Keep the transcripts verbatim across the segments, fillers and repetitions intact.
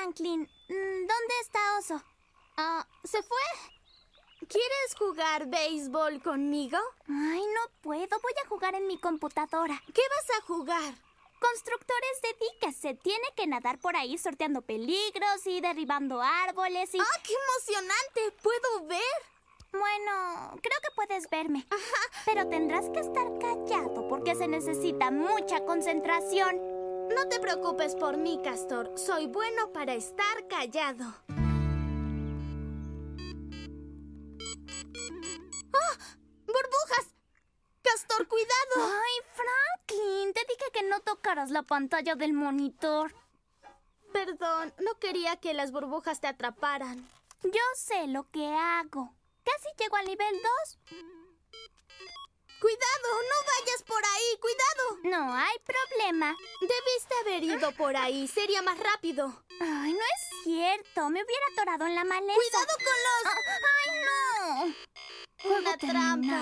Franklin. ¿Dónde está Oso? Ah, ¿se fue? ¿Quieres jugar béisbol conmigo? Ay, no puedo. Voy a jugar en mi computadora. ¿Qué vas a jugar? Constructores de diques. Se tiene que nadar por ahí sorteando peligros y derribando árboles y... ¡Ah, qué emocionante! ¿Puedo ver? Bueno, creo que puedes verme. Ajá. Pero tendrás que estar callado porque se necesita mucha concentración. No te preocupes por mí, Castor. Soy bueno para estar callado. ¡Ah! ¡Burbujas! ¡Castor, cuidado! ¡Ay, Franklin! Te dije que no tocaras la pantalla del monitor. Perdón, no quería que las burbujas te atraparan. Yo sé lo que hago. Casi llego al nivel dos. ¡Cuidado! ¡No vayas por ahí! ¡Cuidado! No hay problema. Debiste haber ido por ahí. Sería más rápido. Ay, no es cierto. Me hubiera atorado en la maleza. ¡Cuidado con los... ¡Ay, no! Una trampa.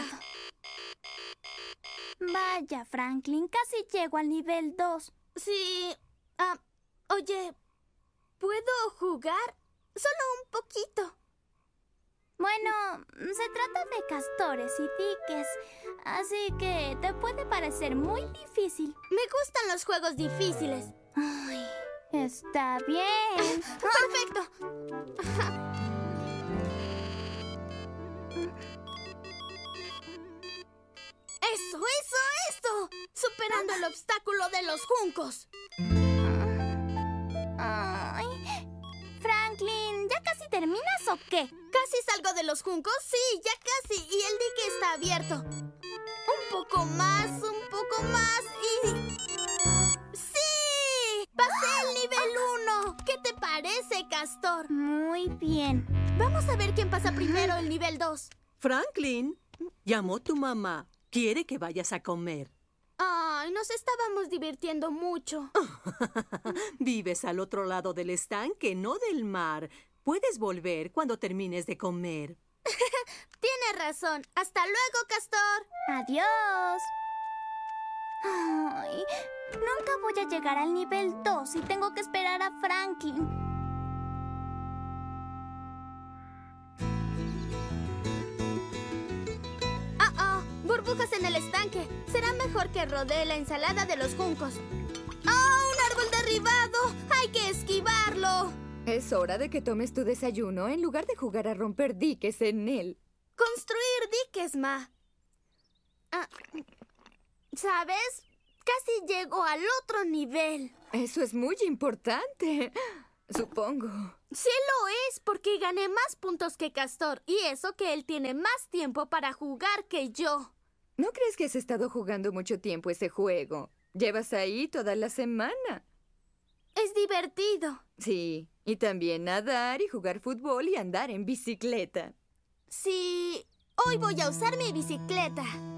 Vaya, Franklin. Casi llego al nivel dos. Sí. Ah, oye, ¿puedo jugar? Solo un poquito. Bueno, se trata de castores y diques, así que te puede parecer muy difícil. Me gustan los juegos difíciles. Ay, está bien. ¡Perfecto! ¡Eso, eso, eso! ¡Superando el obstáculo de los juncos! Ay, Franklin, ¿ya casi terminas o qué? ¿Casi salgo de los juncos? Sí, ya casi. Y el dique está abierto. Un poco más, un poco más y... ¡Sí! ¡Pasé el nivel uno! ¿Qué te parece, Castor? Muy bien. Vamos a ver quién pasa primero el nivel dos. Franklin, llamó tu mamá. Quiere que vayas a comer. Ay, nos estábamos divirtiendo mucho. Vives al otro lado del estanque, no del mar. Puedes volver cuando termines de comer. Tienes razón. Hasta luego, Castor. Adiós. Ay, nunca voy a llegar al nivel dos y tengo que esperar a Franklin. Ah, ah, burbujas en el estanque. Será mejor que rodee la ensalada de los juncos. ¡Ah, un árbol derribado! ¡Hay que esquivarlo! Es hora de que tomes tu desayuno en lugar de jugar a romper diques en él. Construir diques, Ma. Ah, ¿sabes? Casi llego al otro nivel. Eso es muy importante, supongo. Sí lo es, porque gané más puntos que Castor. Y eso que él tiene más tiempo para jugar que yo. ¿No crees que has estado jugando mucho tiempo ese juego? Llevas ahí toda la semana. Es divertido. Sí, y también nadar y jugar fútbol y andar en bicicleta. Sí, hoy voy a usar mi bicicleta.